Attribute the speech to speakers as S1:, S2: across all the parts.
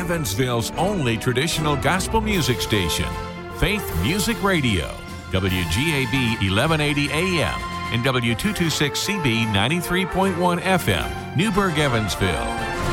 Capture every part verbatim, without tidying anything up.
S1: Evansville's only traditional gospel music station, Faith Music Radio, W G A B eleven eighty A M and W two twenty-six C B ninety-three point one F M, Newburgh, Evansville.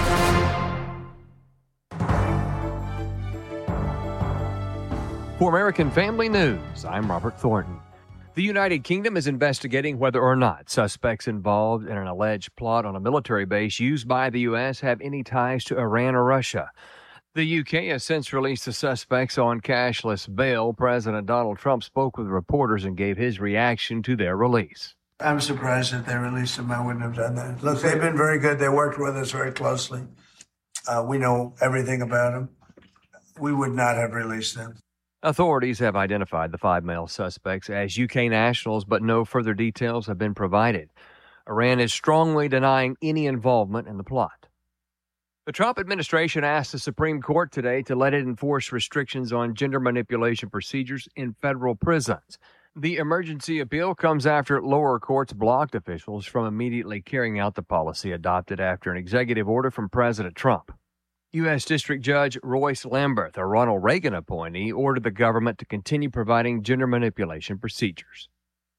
S2: For American Family News, I'm Robert Thornton. The United Kingdom is investigating whether or not suspects involved in an alleged plot on a military base used by the U S have any ties to Iran or Russia. The U K has since released the suspects on cashless bail. President Donald Trump spoke with reporters and gave his reaction to their release.
S3: I'm surprised that they released them. I wouldn't have done that. Look, they've been very good. They worked with us very closely. Uh, we know everything about them. We would not have released them.
S2: Authorities have identified the five male suspects as U K nationals, but no further details have been provided. Iran is strongly denying any involvement in the plot. The Trump administration asked the Supreme Court today to let it enforce restrictions on gender manipulation procedures in federal prisons. The emergency appeal comes after lower courts blocked officials from immediately carrying out the policy adopted after an executive order from President Trump. U S. District Judge Royce Lamberth, a Ronald Reagan appointee, ordered the government to continue providing gender manipulation procedures.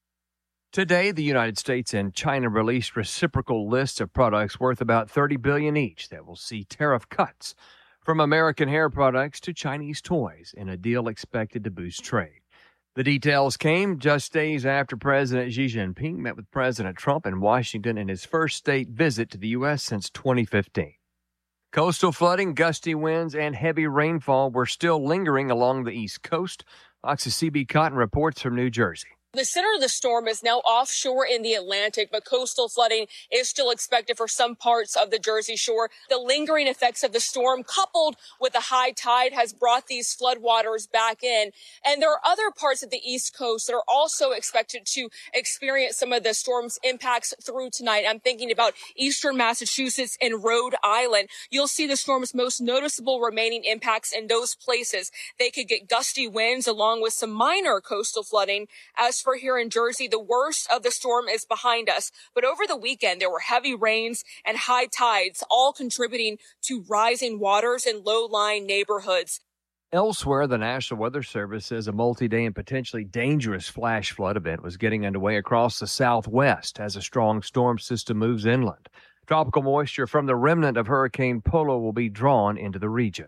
S2: Today, the United States and China released reciprocal lists of products worth about thirty billion dollars each that will see tariff cuts, from American hair products to Chinese toys, in a deal expected to boost trade. The details came just days after President Xi Jinping met with President Trump in Washington in his first state visit to the U S since twenty fifteen. Coastal flooding, gusty winds, and heavy rainfall were still lingering along the East Coast. Fox's C B Cotton reports from New Jersey.
S4: The center of the storm is now offshore in the Atlantic, but coastal flooding is still expected for some parts of the Jersey Shore. The lingering effects of the storm, coupled with the high tide, has brought these floodwaters back in. And there are other parts of the East Coast that are also expected to experience some of the storm's impacts through tonight. I'm thinking about eastern Massachusetts and Rhode Island. You'll see the storm's most noticeable remaining impacts in those places. They could get gusty winds along with some minor coastal flooding. As for here in Jersey, the worst of the storm is behind us. But over the weekend, there were heavy rains and high tides, all contributing to rising waters in low-lying neighborhoods.
S2: Elsewhere, the National Weather Service says a multi-day and potentially dangerous flash flood event was getting underway across the southwest as a strong storm system moves inland. Tropical moisture from the remnant of Hurricane Polo will be drawn into the region.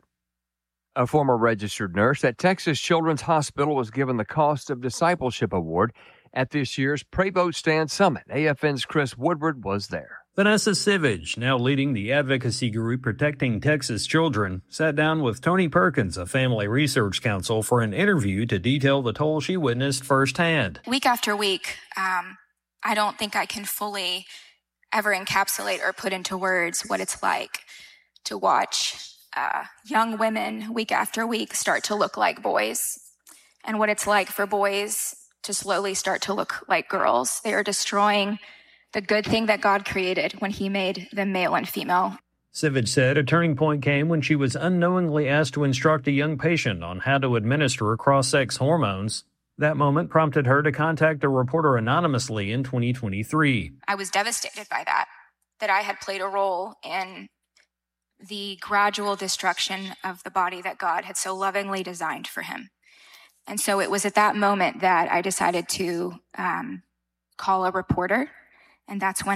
S2: A former registered nurse at Texas Children's Hospital was given the Cost of Discipleship Award at this year's Pray Vote Stand Summit. A F N's Chris Woodward was there.
S5: Vanessa Sivage, now leading the advocacy group Protecting Texas Children, sat down with Tony Perkins, a family research counsel, for an interview to detail the toll she witnessed firsthand.
S6: Week after week, um, I don't think I can fully ever encapsulate or put into words what it's like to watch Uh, young women week after week start to look like boys, and what it's like for boys to slowly start to look like girls. They are destroying the good thing that God created when he made them male and female.
S5: Sivage said a turning point came when she was unknowingly asked to instruct a young patient on how to administer cross-sex hormones. That moment prompted her to contact a reporter anonymously in twenty twenty-three.
S6: I was devastated by that, that I had played a role in the gradual destruction of the body that God had so lovingly designed for him. And so it was at that moment that I decided to um, call a reporter, and that's when